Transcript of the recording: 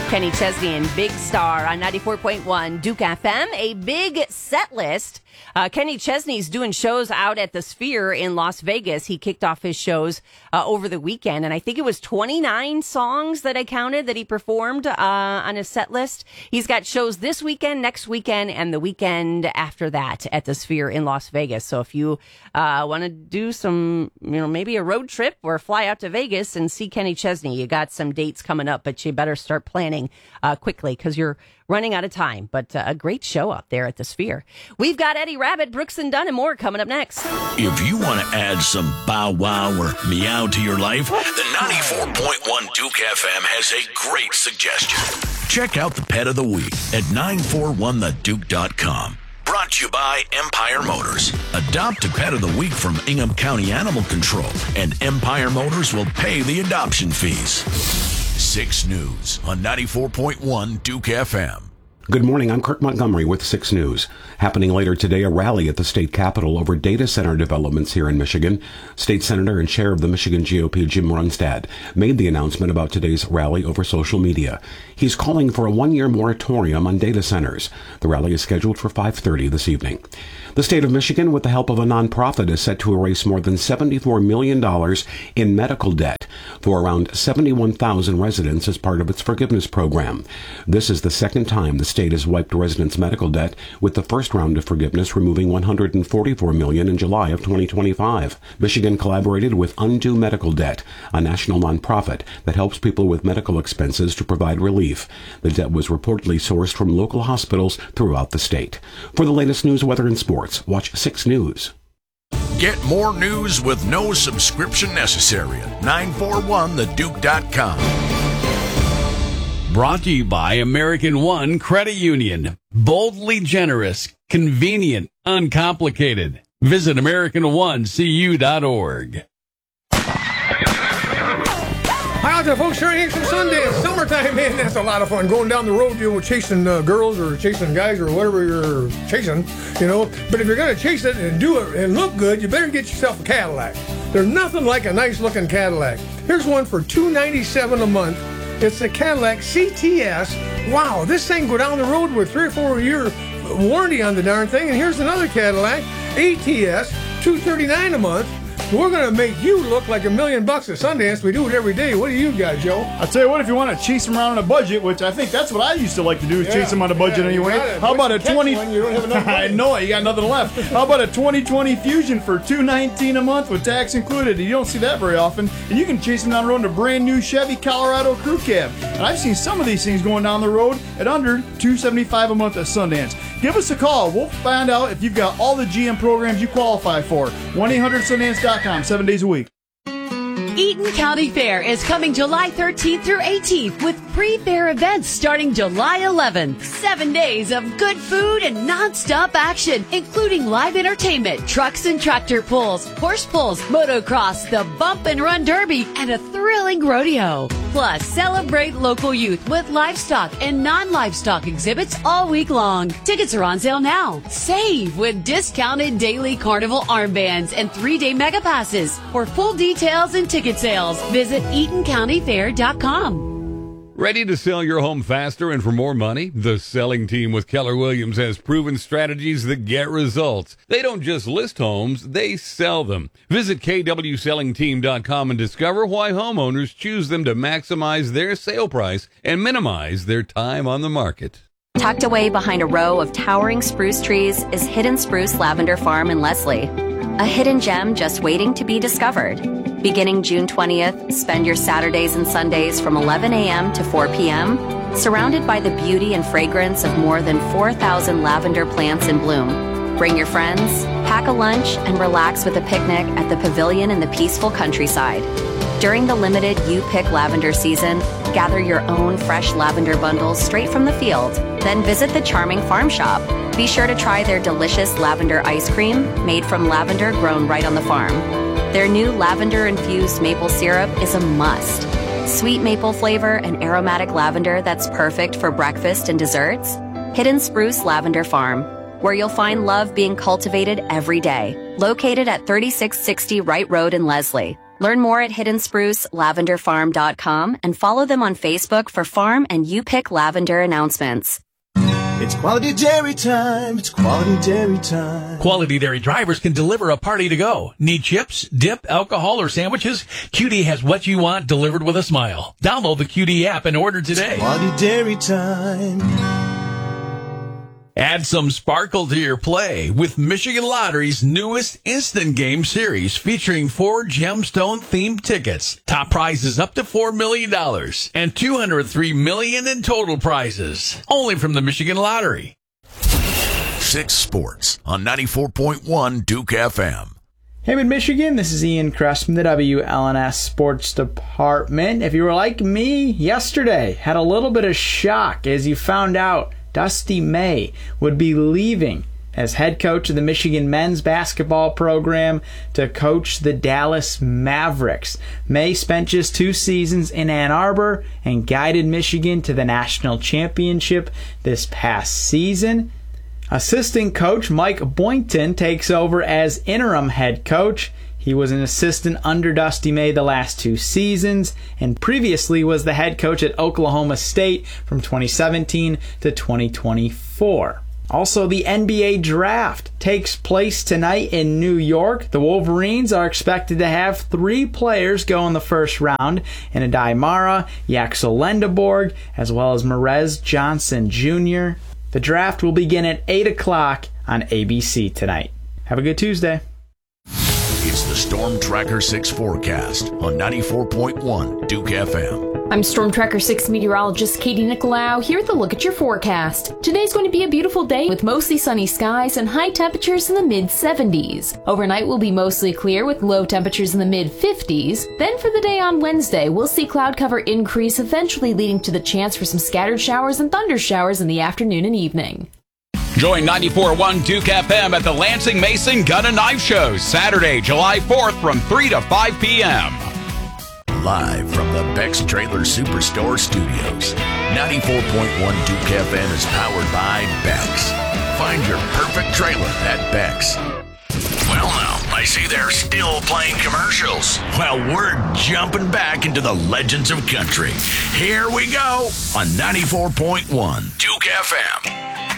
Kenny Chesney and Big Star on 94.1 Duke FM. A big set list. Kenny Chesney's doing shows out at the Sphere in Las Vegas. He kicked off his shows over the weekend, and I think it was 29 songs that I counted that he performed on his set list. He's got shows this weekend, next weekend, and the weekend after that at the Sphere in Las Vegas. So if you want to do some, maybe a road trip or fly out to Vegas and see Kenny Chesney, you got some dates coming up, but you better start planning quickly because you're running out of time. But a great show out there at the Sphere. We've got Eddie Rabbit, Brooks and Dunn, and more coming up next. If you want to add some bow wow or meow to your life, the 94.1 Duke FM has a great suggestion. Check out the Pet of the Week at 941theduke.com. Brought to you by Empire Motors. Adopt a Pet of the Week from Ingham County Animal Control, and Empire Motors will pay the adoption fees. 6 News on 94.1 Duke FM. Good morning, I'm Kirk Montgomery with 6 News. Happening later today, a rally at the state capitol over data center developments here in Michigan. State Senator and Chair of the Michigan GOP, Jim Runstad, made the announcement about today's rally over social media. He's calling for a 1-year moratorium on data centers. The rally is scheduled for 5:30 this evening. The state of Michigan, with the help of a nonprofit, is set to erase more than $74 million in medical debt for around 71,000 residents as part of its forgiveness program. This is the second time the state has wiped residents' medical debt, with the first round of forgiveness removing $144 million in July of 2025. Michigan collaborated with Undo Medical Debt, a national nonprofit that helps people with medical expenses to provide relief. The debt was reportedly sourced from local hospitals throughout the state. For the latest news, weather, and sports, watch 6 News. Get more news with no subscription necessary at 941theduke.com. Brought to you by American One Credit Union. Boldly generous, convenient, uncomplicated. Visit AmericanOneCU.org. Hi out there, folks. Sure ain't some Sunday. It's summertime, man. That's a lot of fun. Going down the road, chasing girls or chasing guys or whatever you're chasing, But if you're going to chase it and do it and look good, you better get yourself a Cadillac. There's nothing like a nice-looking Cadillac. Here's one for $297 a month. It's the Cadillac CTS. Wow, this thing go down the road with 3 or 4 year warranty on the darn thing. And here's another Cadillac ATS, $239 a month. We're going to make you look like $1 million at Sundance. We do it every day. What do you got, Joe? I'll tell you what, if you want to chase them around on a budget, which I think that's what I used to like to do, is chase them on a budget anyway. How about a 20? You don't have enough money. I know it. You got nothing left. How about a 2020 Fusion for $219 a month with tax included? You don't see that very often. And you can chase them down the road in a brand new Chevy Colorado Crew Cab. And I've seen some of these things going down the road at under $275 a month at Sundance. Give us a call. We'll find out if you've got all the GM programs you qualify for. 1-800-Sundance.com, 7 days a week. Eaton County Fair is coming July 13th through 18th with pre-fair events starting July 11th. 7 days of good food and non-stop action, including live entertainment, trucks and tractor pulls, horse pulls, motocross, the bump and run derby, and a thrilling rodeo. Plus, celebrate local youth with livestock and non-livestock exhibits all week long. Tickets are on sale now. Save with discounted daily carnival armbands and 3-day mega passes. For full details and ticket sales, visit EatonCountyFair.com. Ready to sell your home faster and for more money? The selling team with Keller Williams has proven strategies that get results. They don't just list homes, they sell them. Visit KWSellingTeam.com and discover why homeowners choose them to maximize their sale price and minimize their time on the market. Tucked away behind a row of towering spruce trees is Hidden Spruce Lavender Farm in Leslie, a hidden gem just waiting to be discovered. Beginning June 20th, spend your Saturdays and Sundays from 11 a.m. to 4 p.m. surrounded by the beauty and fragrance of more than 4,000 lavender plants in bloom. Bring your friends, pack a lunch, and relax with a picnic at the pavilion in the peaceful countryside. During the limited You Pick Lavender season, gather your own fresh lavender bundles straight from the field. Then visit the charming farm shop. Be sure to try their delicious lavender ice cream made from lavender grown right on the farm. Their new lavender-infused maple syrup is a must. Sweet maple flavor and aromatic lavender that's perfect for breakfast and desserts? Hidden Spruce Lavender Farm, where you'll find love being cultivated every day. Located at 3660 Wright Road in Leslie. Learn more at hiddensprucelavenderfarm.com and follow them on Facebook for farm and You Pick Lavender announcements. It's quality dairy time. It's quality dairy time. Quality Dairy drivers can deliver a party to go. Need chips, dip, alcohol, or sandwiches? QD has what you want delivered with a smile. Download the QD app and order today. It's quality dairy time. Add some sparkle to your play with Michigan Lottery's newest instant game series featuring 4 gemstone-themed tickets. Top prizes up to $4 million and $203 million in total prizes. Only from the Michigan Lottery. 6 Sports on 94.1 Duke FM. Hey, Mid-Michigan, this is Ian Kress from the WLNS Sports Department. If you were like me yesterday, had a little bit of shock as you found out Dusty May would be leaving as head coach of the Michigan men's basketball program to coach the Dallas Mavericks. May spent just 2 seasons in Ann Arbor and guided Michigan to the national championship this past season. Assistant coach Mike Boynton takes over as interim head coach. He was an assistant under Dusty May the last 2 seasons and previously was the head coach at Oklahoma State from 2017 to 2024. Also, the NBA draft takes place tonight in New York. The Wolverines are expected to have 3 players go in the first round in Adai Mara, Yaxel Lendeborg, as well as Merez Johnson Jr. The draft will begin at 8 o'clock on ABC tonight. Have a good Tuesday. It's the Storm Tracker 6 forecast on 94.1 Duke FM. I'm Storm Tracker 6 meteorologist Katie Nicolau here with a look at your forecast. Today's going to be a beautiful day with mostly sunny skies and high temperatures in the mid-70s. Overnight will be mostly clear with low temperatures in the mid-50s. Then for the day on Wednesday, we'll see cloud cover increase, eventually leading to the chance for some scattered showers and thunder showers in the afternoon and evening. Join 94.1 Duke FM at the Lansing Mason Gun and Knife Show, Saturday, July 4th from 3 to 5 p.m. Live from the Beck's Trailer Superstore Studios. 94.1 Duke FM is powered by Beck's. Find your perfect trailer at Beck's. Well, now, I see they're still playing commercials. Well, we're jumping back into the legends of country. Here we go on 94.1 Duke FM.